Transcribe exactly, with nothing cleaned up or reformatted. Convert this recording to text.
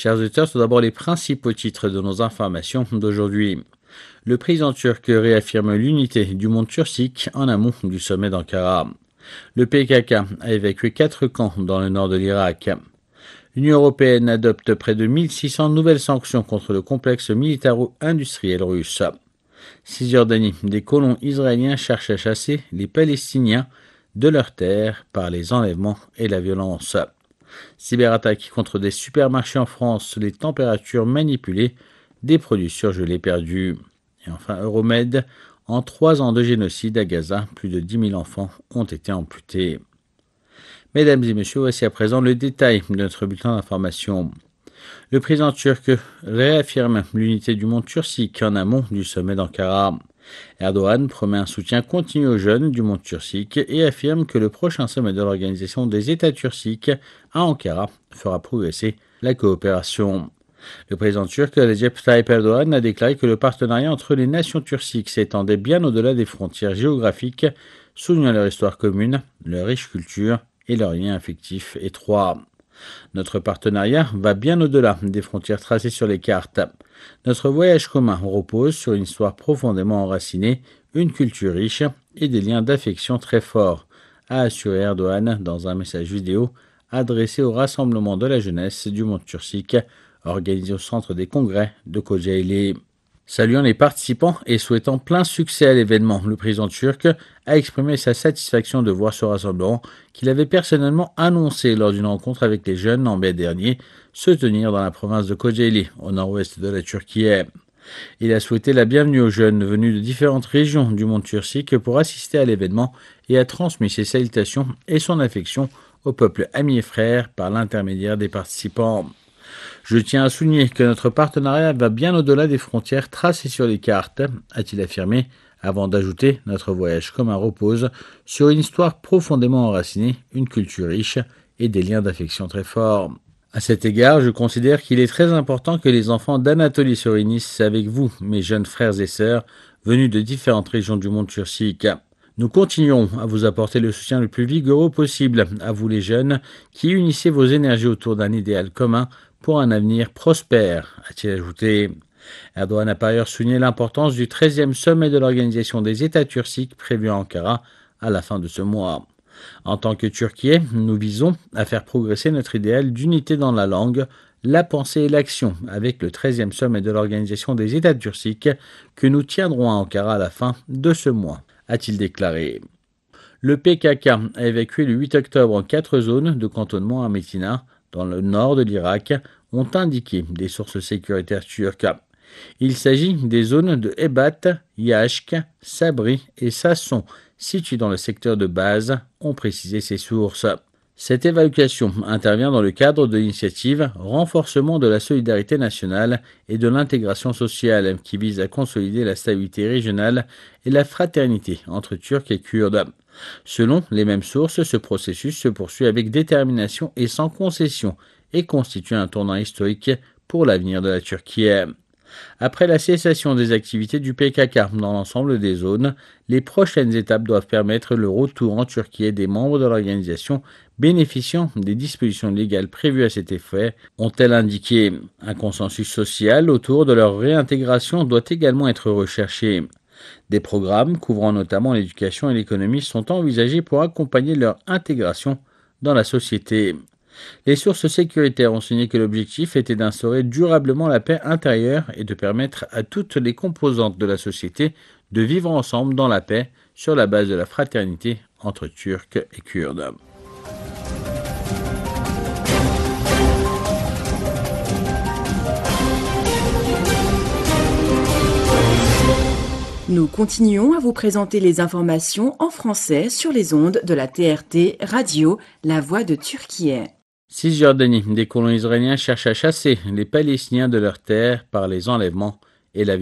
Chers auditeurs, tout d'abord les principaux titres de nos informations d'aujourd'hui. Le président turc réaffirme l'unité du monde turcique en amont du sommet d'Ankara. Le P K K a évacué quatre camps dans le nord de l'Irak. L'Union européenne adopte près de mille six cents nouvelles sanctions contre le complexe militaro-industriel russe. Cisjordanie, des colons israéliens cherchent à chasser les Palestiniens de leurs terres par les enlèvements et la violence. Cyberattaque contre des supermarchés en France, les températures manipulées, des produits surgelés perdus. Et enfin, Euromed, en trois ans de génocide à Gaza, plus de dix mille enfants ont été amputés. Mesdames et messieurs, voici à présent le détail de notre bulletin d'information. Le président turc réaffirme l'unité du monde turcique en amont du sommet d'Ankara. Erdogan promet un soutien continu aux jeunes du monde turcique et affirme que le prochain sommet de l'Organisation des États turciques à Ankara fera progresser la coopération. Le président turc Recep Tayyip Erdogan a déclaré que le partenariat entre les nations turciques s'étendait bien au-delà des frontières géographiques, soulignant leur histoire commune, leur riche culture et leurs liens affectifs étroits. Notre partenariat va bien au-delà des frontières tracées sur les cartes. Notre voyage commun repose sur une histoire profondément enracinée, une culture riche et des liens d'affection très forts, a assuré Erdogan dans un message vidéo adressé au rassemblement de la jeunesse du monde turcique organisé au centre des congrès de Kocaeli. Saluant les participants et souhaitant plein succès à l'événement, le président turc a exprimé sa satisfaction de voir ce rassemblement qu'il avait personnellement annoncé lors d'une rencontre avec les jeunes en mai dernier se tenir dans la province de Kocaeli, au nord-ouest de la Turquie. Il a souhaité la bienvenue aux jeunes venus de différentes régions du monde turcique pour assister à l'événement et a transmis ses salutations et son affection au peuple ami et frère par l'intermédiaire des participants. Je tiens à souligner que notre partenariat va bien au-delà des frontières tracées sur les cartes, a-t-il affirmé, avant d'ajouter « Notre voyage commun repose sur une histoire profondément enracinée, une culture riche et des liens d'affection très forts. » À cet égard, je considère qu'il est très important que les enfants d'Anatolie se réunissent avec vous, mes jeunes frères et sœurs, venus de différentes régions du monde turcique. Nous continuerons à vous apporter le soutien le plus vigoureux possible, à vous les jeunes, qui unissez vos énergies autour d'un idéal commun pour un avenir prospère, a-t-il ajouté. Erdogan a par ailleurs souligné l'importance du treizième sommet de l'Organisation des États turciques prévu à Ankara à la fin de ce mois. En tant que Turquie, nous visons à faire progresser notre idéal d'unité dans la langue, la pensée et l'action avec le treizième sommet de l'Organisation des États turciques que nous tiendrons à Ankara à la fin de ce mois, a-t-il déclaré. Le P K K a évacué le huit octobre en quatre zones de cantonnement à Médina, dans le nord de l'Irak, ont indiqué des sources sécuritaires turques. Il s'agit des zones de Hebat, Yashk, Sabri et Sasson, situées dans le secteur de base, ont précisé ces sources. Cette évacuation intervient dans le cadre de l'initiative Renforcement de la solidarité nationale et de l'intégration sociale qui vise à consolider la stabilité régionale et la fraternité entre Turcs et Kurdes. Selon les mêmes sources, ce processus se poursuit avec détermination et sans concession et constitue un tournant historique pour l'avenir de la Turquie. Après la cessation des activités du P K K dans l'ensemble des zones, les prochaines étapes doivent permettre le retour en Turquie des membres de l'organisation bénéficiant des dispositions légales prévues à cet effet, ont-elles indiqué. Un consensus social autour de leur réintégration doit également être recherché. Des programmes couvrant notamment l'éducation et l'économie sont envisagés pour accompagner leur intégration dans la société. Les sources sécuritaires ont souligné que l'objectif était d'instaurer durablement la paix intérieure et de permettre à toutes les composantes de la société de vivre ensemble dans la paix sur la base de la fraternité entre Turcs et Kurdes. Nous continuons à vous présenter les informations en français sur les ondes de la T R T Radio, La Voix de Turquie. Cisjordanie, des colons israéliens cherchent à chasser les Palestiniens de leurs terres par les enlèvements et la